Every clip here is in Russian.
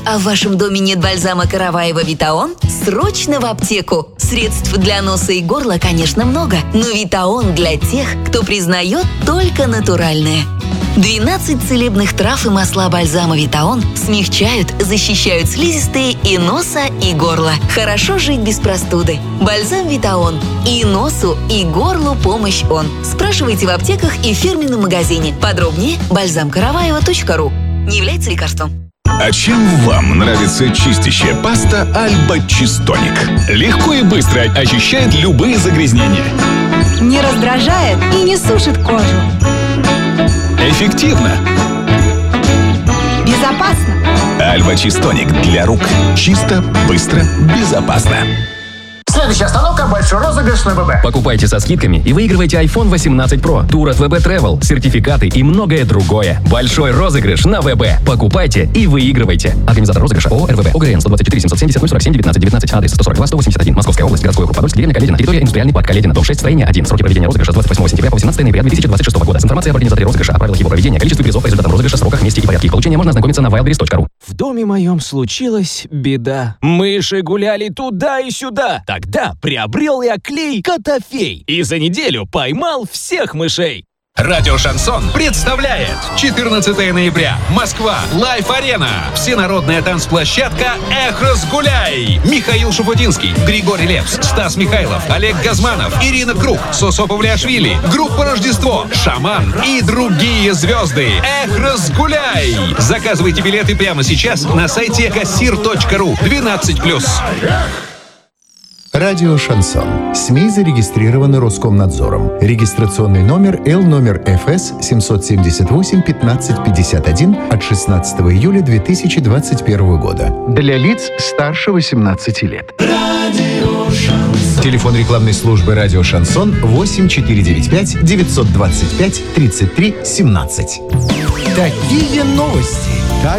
А в вашем доме нет бальзама Караваева Витаон? Срочно в аптеку! Средств для носа и горла, конечно, много, но Витаон для тех, кто признает только натуральное. 12 целебных трав и масла бальзама Витаон смягчают, защищают слизистые и носа, и горла. Хорошо жить без простуды. Бальзам Витаон. И носу, и горлу помощь он. Спрашивайте в аптеках и в фирменном магазине. Подробнее бальзамкараваева.ру. Не является лекарством. А чем вам нравится чистящая паста Альба Чистоник? Легко и быстро очищает любые загрязнения. Не раздражает и не сушит кожу. Эффективно. Безопасно. Альба Чистоник для рук. Чисто, быстро, безопасно. Следующая остановка – большой розыгрыш на ВБ. Покупайте со скидками и выигрывайте iPhone 18 Pro, тур от ВБ Travel, сертификаты и многое другое. Большой розыгрыш на ВБ. Покупайте и выигрывайте. Организатор розыгрыша ООО РВБ. ОГРН 124 770 047 19 19. Адрес 142 181. Московская область. Городской округ Подольск. Деревня Каледина. Территория индустриальный парк Каледина. Дом 6. Строение 1. Сроки проведения розыгрыша с 28 сентября по 18 ноября 2026 года. С информацией об организаторе розыгрыша, о правилах его проведения, количестве призов по результатам розыгрыша, сроках, месте и порядке их получения можно ознакомиться на wildberries.ru. В доме моем случилась беда. Мыши гуляли туда и сюда. Тогда приобрел я клей Котофей и за неделю поймал всех мышей. Радио Шансон представляет 14 ноября. Москва. Лайф-арена. Всенародная танцплощадка «Эх, разгуляй». Михаил Шуфутинский, Григорий Лепс, Стас Михайлов, Олег Газманов, Ирина Круг, Сосо Павлиашвили, группа «Рождество», «Шаман» и другие звезды. «Эх, разгуляй». Заказывайте билеты прямо сейчас на сайте kassir.ru. 12+. Радио «Шансон». СМИ зарегистрированы Роскомнадзором. Регистрационный номер Л-ФС 778-1551 от 16 июля 2021 года. Для лиц старше 18 лет. Телефон рекламной службы «Радио Шансон» 8495 925 33 17. Такие новости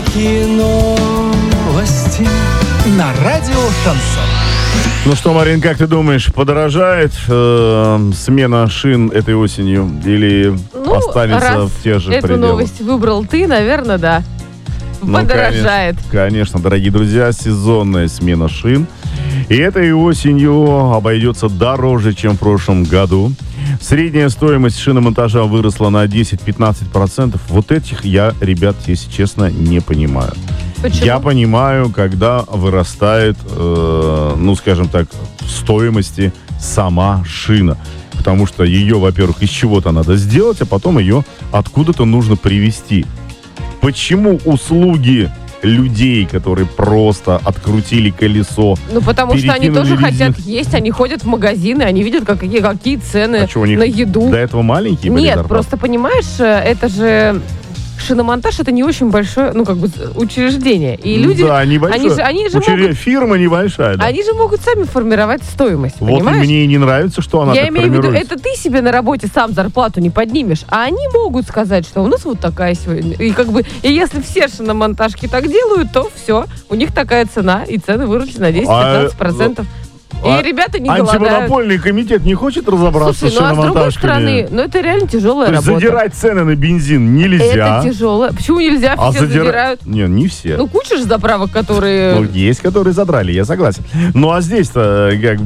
на Радио Шансон. Ну что, Марин, как ты думаешь, подорожает смена шин этой осенью или останется в тех же эту пределах? Новость выбрал ты, наверное, да. Подорожает. Конечно, дорогие друзья, сезонная смена шин. И этой осенью обойдется дороже, чем в прошлом году. Средняя стоимость шиномонтажа выросла на 10-15%. Вот этих я, ребят, если честно, не понимаю. Почему? Я понимаю, когда вырастает, скажем так, в стоимости сама шина. Потому что ее, во-первых, из чего-то надо сделать, а потом ее откуда-то нужно привезти. Почему услуги людей, которые просто открутили колесо? Ну, потому что они тоже резину, хотят есть, они ходят в магазины, они видят, какие цены на еду. До этого маленькие были зарплаты? Нет, просто понимаешь, это же... Шиномонтаж — это не очень большое, учреждение. И люди... Да, небольшое. Они же могут... Фирма небольшая, да. Они же могут сами формировать стоимость, вот понимаешь? Мне и не нравится, что она Я так имею в виду, формируется. это ты себе на работе сам зарплату не поднимешь, а они могут сказать, что у нас вот такая сегодня. И и если все шиномонтажки так делают, то все, у них такая цена, и цены выросли на 10-15%. И ребята не голодают. Антимонопольный комитет не хочет разобраться с шиномонтажками? А с другой стороны, это реально тяжелая работа. То есть задирать цены на бензин нельзя. Это тяжело. Почему нельзя? Все задирают. Не все. Куча же заправок, которые... Есть, которые задрали, я согласен. А здесь-то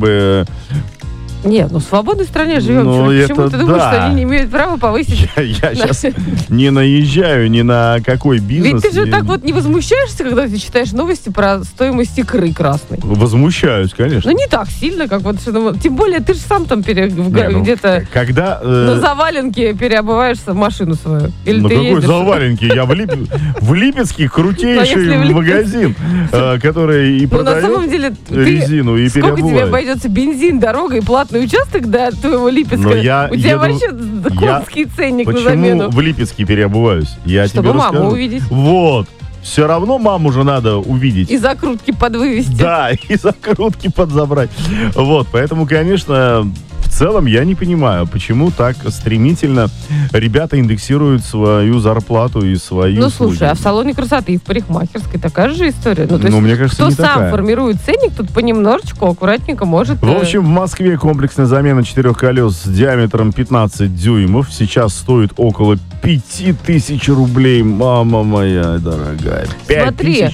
Нет, в свободной стране живем. Почему ты думаешь, что они не имеют права повысить? Я сейчас не наезжаю ни на какой бизнес. Ведь ты же так не возмущаешься, когда ты читаешь новости про стоимость икры красной. Возмущаюсь, конечно. Не так сильно, как тем более, ты же сам там где-то на заваленке переобуваешь машину свою. Или на ты какой ездишь... заваленке? Я в Липецке крутейший магазин, который и продает на самом деле, резину и переобувает. Сколько тебе обойдется бензин, дорога и платный участок до твоего Липецка? У тебя вообще конский ценник на замену. Почему в Липецке переобуваюсь? Чтобы маму увидеть. Вот. Все равно маму же надо увидеть. И закрутки подвывести. Да, и закрутки подзабрать. Вот, поэтому, конечно, в целом я не понимаю, почему так стремительно ребята индексируют свою зарплату и свои услуги. Слушай, а в салоне красоты и в парикмахерской такая же история. То есть, мне кажется, кто не сам такая. формирует ценник, тут понемножечку, аккуратненько может... В общем, в Москве комплексная замена 4 колес с диаметром 15 дюймов сейчас стоит около 5000 рублей. Мама моя дорогая. 5000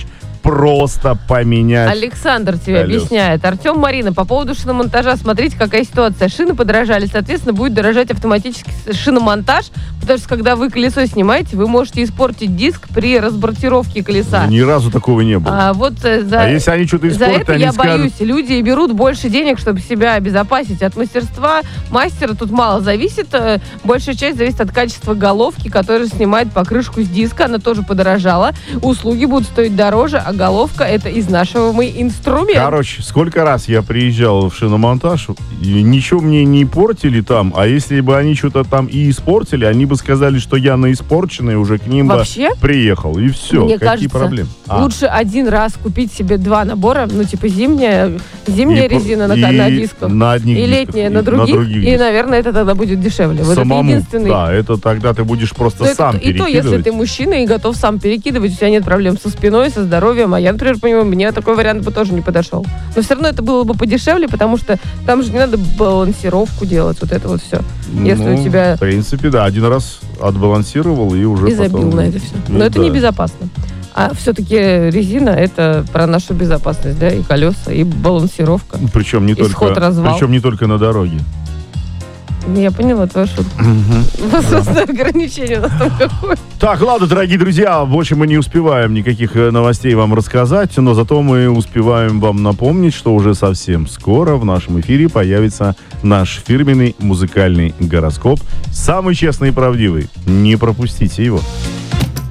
просто поменять. Александр тебе объясняет. Артем, Марина, по поводу шиномонтажа, смотрите, какая ситуация. Шины подорожали, соответственно, будет дорожать автоматически шиномонтаж, потому что, когда вы колесо снимаете, вы можете испортить диск при разбортировке колеса. Ни разу такого не было. А если они что-то испортят, за это они я скажут... боюсь. Люди берут больше денег, чтобы себя обезопасить. От мастерства мастера тут мало зависит. Большая часть зависит от качества головки, которая снимает покрышку с диска. Она тоже подорожала. Услуги будут стоить дороже, а головка — это изнашиваемый инструмент. Короче, сколько раз я приезжал в шиномонтаж, и ничего мне не портили там, а если бы они что-то там и испортили, они бы сказали, что я на испорченный уже к ним вообще бы приехал, и все. Мне какие кажется, проблемы? Лучше один раз купить себе 2 набора, ну, типа зимняя резина на дисках, на одних и летняя на других, и, наверное, это тогда будет дешевле. Вот самому, это единственный... Да, это тогда ты будешь просто сам перекидывать. И то, если ты мужчина и готов сам перекидывать, у тебя нет проблем со спиной, со здоровьем, а я, например, понимаю, мне такой вариант бы тоже не подошел. Но все равно это было бы подешевле, потому что там же не надо балансировку делать, вот это вот все. Если у тебя... В принципе, да, один раз отбалансировал и уже и забил на это все. Но это небезопасно. А все-таки резина — это про нашу безопасность, да, и колеса, и балансировка. Причем не только на дороге. Я поняла твою шутку. Возрастное ограничение у нас там какое. Так, ладно, дорогие друзья, больше мы не успеваем никаких новостей вам рассказать, но зато мы успеваем вам напомнить, что уже совсем скоро в нашем эфире появится наш фирменный музыкальный гороскоп. Самый честный и правдивый. Не пропустите его.